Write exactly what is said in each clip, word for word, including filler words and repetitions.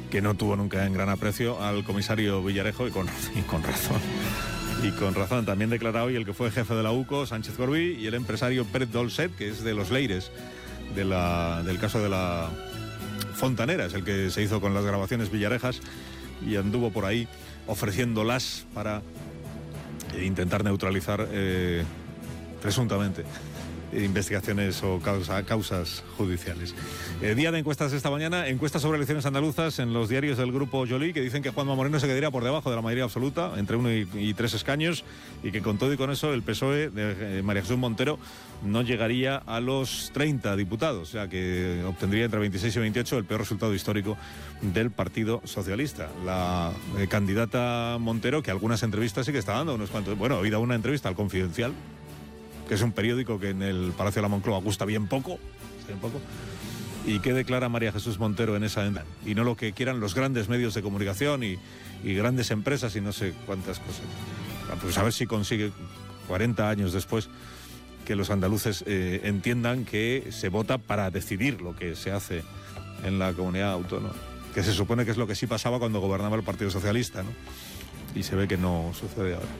que no tuvo nunca en gran aprecio al comisario Villarejo, y con, y con razón. Y con razón. También declara hoy el que fue jefe de la UCO, Sánchez Corbí, y el empresario Pérez Dolcet, que es de los Leires, de la, del caso de la Fontanera, es el que se hizo con las grabaciones Villarejas y anduvo por ahí ofreciéndolas para intentar neutralizar eh, presuntamente investigaciones o causa, causas judiciales. Eh, día de encuestas esta mañana, encuestas sobre elecciones andaluzas en los diarios del grupo Joly, que dicen que Juanma Moreno se quedaría por debajo de la mayoría absoluta, entre uno y, y tres escaños, y que con todo y con eso el P S O E de eh, María Jesús Montero no llegaría a los treinta diputados, o sea que obtendría entre veintiséis y veintiocho, el peor resultado histórico del Partido Socialista. La eh, candidata Montero, que algunas entrevistas sí que está dando unos cuantos, bueno, ha habido una entrevista al Confidencial, que es un periódico que en el Palacio de la Moncloa gusta bien poco, bien poco. ¿Y qué declara María Jesús Montero en esa encuesta? Y no lo que quieran los grandes medios de comunicación y, y grandes empresas y no sé cuántas cosas. Pues a ver si consigue, cuarenta años después, que los andaluces eh, entiendan que se vota para decidir lo que se hace en la comunidad autónoma, que se supone que es lo que sí pasaba cuando gobernaba el Partido Socialista, ¿no? Y se ve que no sucede ahora.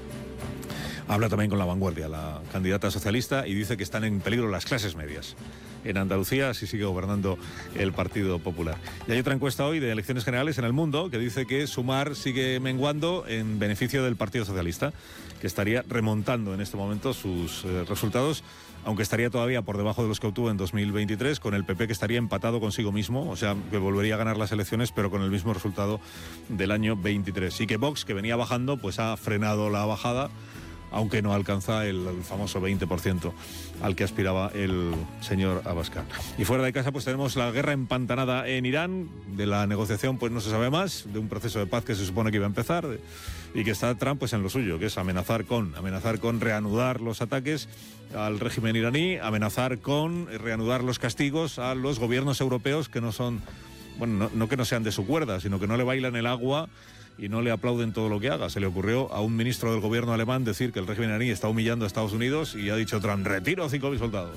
Habla también con La Vanguardia, la candidata socialista, y dice que están en peligro las clases medias en Andalucía si sigue gobernando el Partido Popular. Y hay otra encuesta hoy de elecciones generales en El Mundo que dice que Sumar sigue menguando en beneficio del Partido Socialista, que estaría remontando en este momento sus eh, resultados, aunque estaría todavía por debajo de los que obtuvo en dos mil veintitrés, con el P P que estaría empatado consigo mismo, o sea, que volvería a ganar las elecciones, pero con el mismo resultado del año veintitrés. Y que Vox, que venía bajando, pues ha frenado la bajada, aunque no alcanza el, el famoso veinte por ciento al que aspiraba el señor Abascal. Y fuera de casa pues tenemos la guerra empantanada en Irán, de la negociación pues no se sabe más, de un proceso de paz que se supone que iba a empezar, de, y que está Trump pues en lo suyo, que es amenazar con, amenazar con reanudar los ataques al régimen iraní, amenazar con reanudar los castigos a los gobiernos europeos que no son, bueno, no, no que no sean de su cuerda, sino que no le bailan el agua y no le aplauden todo lo que haga. Se le ocurrió a un ministro del gobierno alemán decir que el régimen iraní está humillando a Estados Unidos y ha dicho Trump, retiro cinco mil soldados.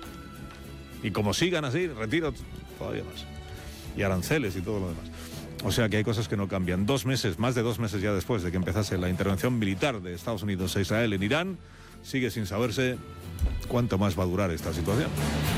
Y como sigan así, retiro todavía más. Y aranceles y todo lo demás. O sea que hay cosas que no cambian. Dos meses, más de dos meses ya después de que empezase la intervención militar de Estados Unidos e Israel en Irán, sigue sin saberse cuánto más va a durar esta situación.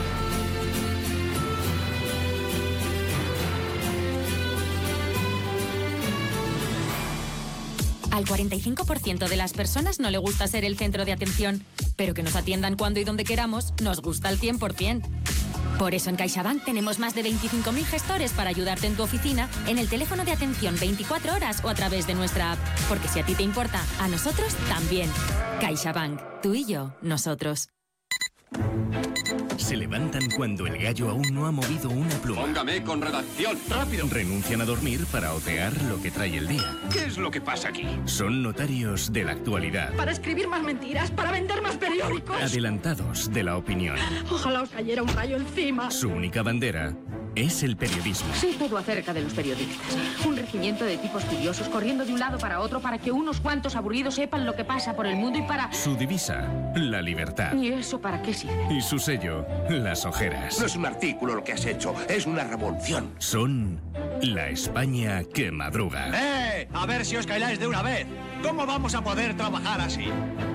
Al cuarenta y cinco por ciento de las personas no le gusta ser el centro de atención, pero que nos atiendan cuando y donde queramos nos gusta al cien por ciento. Por eso en CaixaBank tenemos más de veinticinco mil gestores para ayudarte en tu oficina, en el teléfono de atención veinticuatro horas o a través de nuestra app. Porque si a ti te importa, a nosotros también. CaixaBank, tú y yo, nosotros. Se levantan cuando el gallo aún no ha movido una pluma. Póngame con redacción, rápido. Renuncian a dormir para otear lo que trae el día. ¿Qué es lo que pasa aquí? Son notarios de la actualidad. Para escribir más mentiras, para vender más periódicos. Adelantados de la opinión. Ojalá os cayera un rayo encima. Su única bandera es el periodismo. Sé todo acerca de los periodistas. Un regimiento de tipos curiosos corriendo de un lado para otro para que unos cuantos aburridos sepan lo que pasa por el mundo y para... Su divisa, la libertad. ¿Y eso para qué sirve? Y su sello, las ojeras. No es un artículo lo que has hecho, es una revolución. Son la España que madruga. ¡Eh! A ver si os calláis de una vez. ¿Cómo vamos a poder trabajar así?